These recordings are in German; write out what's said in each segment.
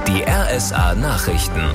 Die RSA Nachrichten.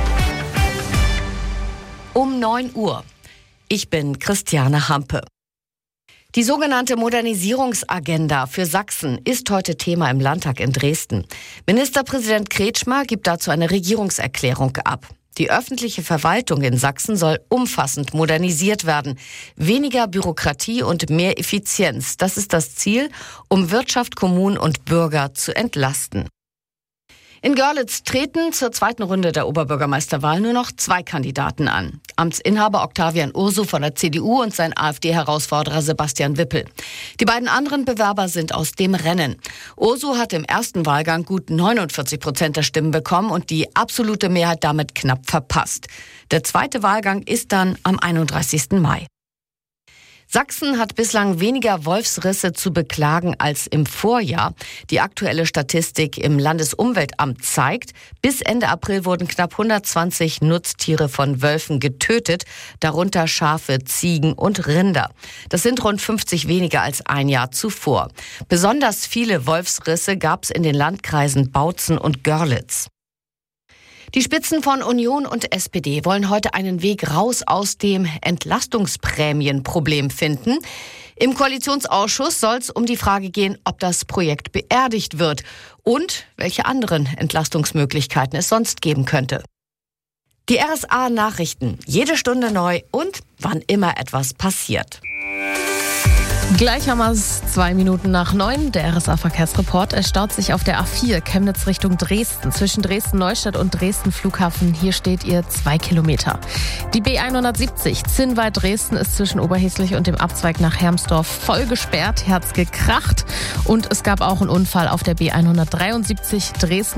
Um 9 Uhr. Ich bin Christiane Hampe. Die sogenannte Modernisierungsagenda für Sachsen ist heute Thema im Landtag in Dresden. Ministerpräsident Kretschmer gibt dazu eine Regierungserklärung ab. Die öffentliche Verwaltung in Sachsen soll umfassend modernisiert werden. Weniger Bürokratie und mehr Effizienz. Das ist das Ziel, um Wirtschaft, Kommunen und Bürger zu entlasten. In Görlitz treten zur zweiten Runde der Oberbürgermeisterwahl nur noch 2 Kandidaten an. Amtsinhaber Octavian Ursu von der CDU und sein AfD-Herausforderer Sebastian Wippel. Die beiden anderen Bewerber sind aus dem Rennen. Ursu hat im ersten Wahlgang gut 49% der Stimmen bekommen und die absolute Mehrheit damit knapp verpasst. Der zweite Wahlgang ist dann am 31. Mai. Sachsen hat bislang weniger Wolfsrisse zu beklagen als im Vorjahr. Die aktuelle Statistik im Landesumweltamt zeigt, bis Ende April wurden knapp 120 Nutztiere von Wölfen getötet, darunter Schafe, Ziegen und Rinder. Das sind rund 50 weniger als ein Jahr zuvor. Besonders viele Wolfsrisse gab es in den Landkreisen Bautzen und Görlitz. Die Spitzen von Union und SPD wollen heute einen Weg raus aus dem Entlastungsprämienproblem finden. Im Koalitionsausschuss soll es um die Frage gehen, ob das Projekt beerdigt wird und welche anderen Entlastungsmöglichkeiten es sonst geben könnte. Die RSA-Nachrichten, jede Stunde neu und wann immer etwas passiert. Gleich haben wir es 2 Minuten nach 9. Der RSA-Verkehrsreport. Es staut sich auf der A4 Chemnitz Richtung Dresden. Zwischen Dresden-Neustadt und Dresden-Flughafen. Hier steht ihr 2 Kilometer. Die B170 Zinnwald-Dresden ist zwischen Oberhäslich und dem Abzweig nach Hermsdorf voll gesperrt. Hier hat's gekracht. Und es gab auch einen Unfall auf der B173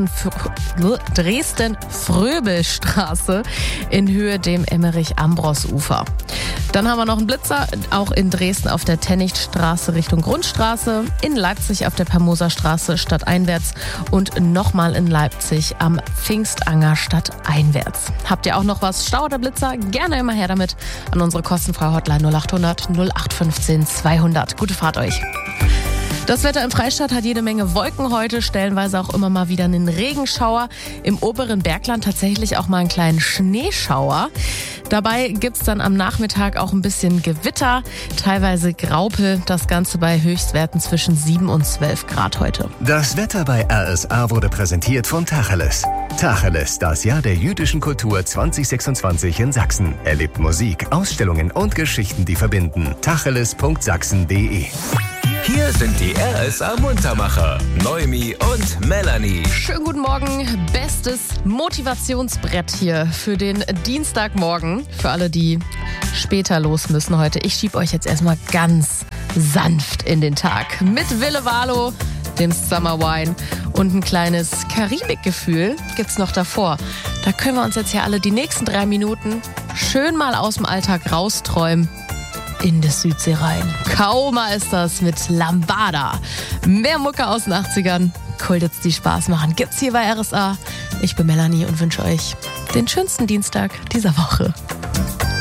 Dresden-Fröbelstraße in Höhe dem Emmerich-Ambros-Ufer. Dann haben wir noch einen Blitzer, auch in Dresden auf der Tennichtstraße Richtung Grundstraße, in Leipzig auf der Permoserstraße stadteinwärts und nochmal in Leipzig am Pfingstanger stadteinwärts. Habt ihr auch noch was? Stau oder Blitzer? Gerne immer her damit an unsere kostenfreie Hotline 0800 0815 200. Gute Fahrt euch. Das Wetter im Freistaat hat jede Menge Wolken heute, stellenweise auch immer mal wieder einen Regenschauer. Im oberen Bergland tatsächlich auch mal einen kleinen Schneeschauer. Dabei gibt's dann am Nachmittag auch ein bisschen Gewitter, teilweise Graupel, das Ganze bei Höchstwerten zwischen 7 und 12 Grad heute. Das Wetter bei RSA wurde präsentiert von Tacheles. Tacheles, das Jahr der jüdischen Kultur 2026 in Sachsen. Erlebt Musik, Ausstellungen und Geschichten, die verbinden. tacheles.sachsen.de. Hier sind die RSA-Muntermacher, Noemi und Melanie. Schönen guten Morgen, bestes Motivationsbrett hier für den Dienstagmorgen. Für alle, die später los müssen heute. Ich schiebe euch jetzt erstmal ganz sanft in den Tag. Mit Wille Valo, dem Summer Wine und ein kleines Karibikgefühl gibt's noch davor. Da können wir uns jetzt ja alle die nächsten 3 Minuten schön mal aus dem Alltag rausträumen. In das Südsee rein. Kauma ist das mit Lambada. Mehr Mucke aus den 80ern. Cool-Hits, die Spaß machen, gibt's hier bei RSA. Ich bin Melanie und wünsche euch den schönsten Dienstag dieser Woche.